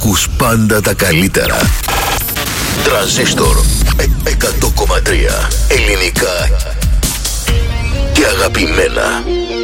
Ακούς πάντα τα καλύτερα. Τρανζίστορ 100,3. Ελληνικά και αγαπημένα.